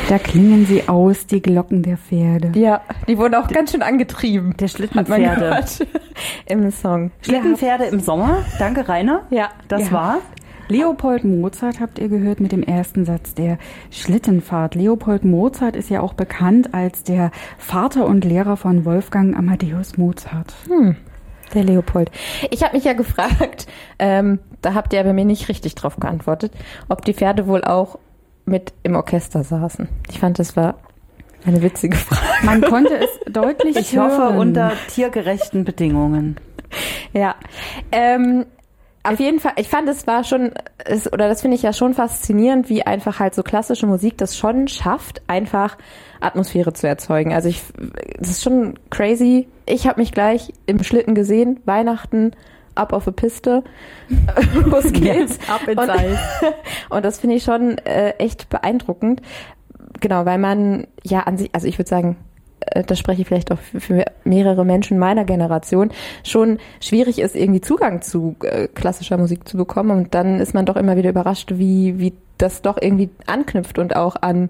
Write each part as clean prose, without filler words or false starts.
Da klingen sie aus, die Glocken der Pferde. Ja, die wurden auch ganz schön angetrieben. Der Schlittenpferde. Im Song. Schlittenpferde im Sommer. Danke, Rainer. Ja. Das war Leopold Mozart, habt ihr gehört, mit dem ersten Satz der Schlittenfahrt. Leopold Mozart ist ja auch bekannt als der Vater und Lehrer von Wolfgang Amadeus Mozart. Der Leopold. Ich habe mich ja gefragt, da habt ihr bei mir nicht richtig drauf geantwortet, ob die Pferde wohl auch mit im Orchester saßen. Ich fand, das war eine witzige Frage. Man konnte es deutlich Ich hören. hoffe, unter tiergerechten Bedingungen. Ja, auf jeden Fall, ich fand, es war schon, das finde ich ja schon faszinierend, wie einfach halt so klassische Musik das schon schafft, einfach Atmosphäre zu erzeugen. Also das ist schon crazy. Ich habe mich gleich im Schlitten gesehen, Weihnachten, ab auf die Piste, los geht's. Ja, ab ins Eis. Und das finde ich schon echt beeindruckend. Genau, weil man ja an sich, also ich würde sagen, das spreche ich vielleicht auch für mehrere Menschen meiner Generation, schon schwierig ist, irgendwie Zugang zu klassischer Musik zu bekommen. Und dann ist man doch immer wieder überrascht, wie das doch irgendwie anknüpft und auch an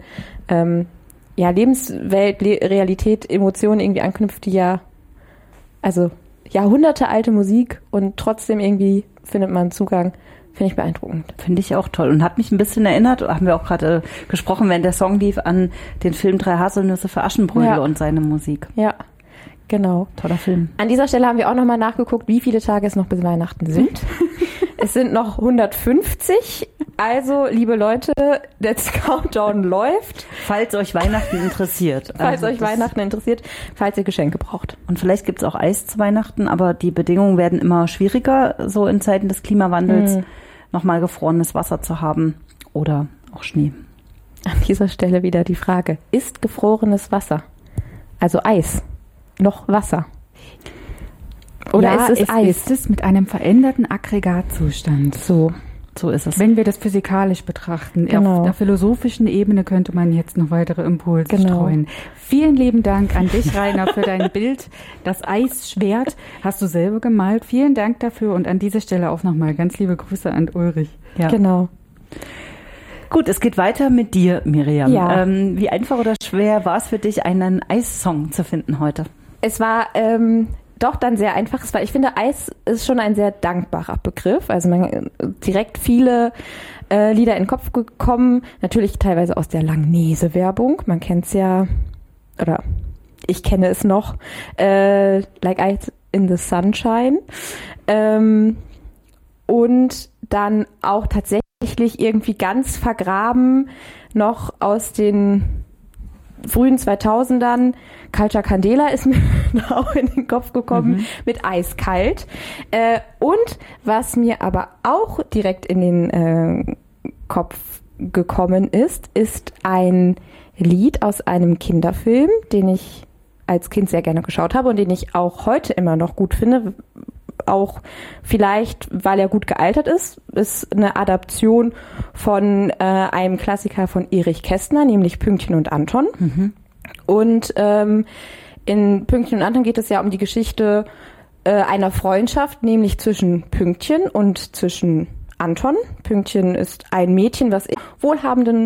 Lebenswelt, Realität, Emotionen irgendwie anknüpft, die ja, also Jahrhunderte alte Musik und trotzdem irgendwie findet man Zugang. Finde ich beeindruckend. Finde ich auch toll und hat mich ein bisschen erinnert, haben wir auch gerade gesprochen, wenn der Song lief, an den Film 3 Haselnüsse für Aschenbrödel und seine Musik. Ja, genau. Toller Film. An dieser Stelle haben wir auch nochmal nachgeguckt, wie viele Tage es noch bis Weihnachten sind. Es sind noch 150. Also, liebe Leute, der Countdown läuft. Falls euch Weihnachten interessiert. Falls ihr Geschenke braucht. Und vielleicht gibt's auch Eis zu Weihnachten, aber die Bedingungen werden immer schwieriger, so in Zeiten des Klimawandels, nochmal gefrorenes Wasser zu haben oder auch Schnee. An dieser Stelle wieder die Frage, ist gefrorenes Wasser, also Eis, noch Wasser? Oder ist es Eis? Ist es mit einem veränderten Aggregatzustand. So ist es. Wenn wir das physikalisch betrachten, Genau. auf der philosophischen Ebene könnte man jetzt noch weitere Impulse streuen. Vielen lieben Dank an dich, Rainer, für dein Bild. Das Eisschwert hast du selber gemalt. Vielen Dank dafür und an dieser Stelle auch nochmal ganz liebe Grüße an Ulrich. Ja. Genau. Gut, es geht weiter mit dir, Miriam. Ja. Wie einfach oder schwer war es für dich, einen Eissong zu finden heute? Es war doch dann sehr einfach. Ich finde, Eis ist schon ein sehr dankbarer Begriff. Also man direkt viele Lieder in den Kopf gekommen. Natürlich teilweise aus der Langnese-Werbung. Man kennt es ja, oder ich kenne es noch. Like Ice in the Sunshine. Und dann auch tatsächlich irgendwie ganz vergraben noch aus den frühen 2000ern. Culture Candela ist mir auch in den Kopf gekommen mit Eiskalt. Und was mir aber auch direkt in den Kopf gekommen ist ein Lied aus einem Kinderfilm, den ich als Kind sehr gerne geschaut habe und den ich auch heute immer noch gut finde. Auch vielleicht, weil er gut gealtert ist eine Adaption von einem Klassiker von Erich Kästner, nämlich Pünktchen und Anton. Und in Pünktchen und Anton geht es ja um die Geschichte einer Freundschaft, nämlich zwischen Pünktchen und zwischen Anton. Pünktchen ist ein Mädchen, was wohlhabenden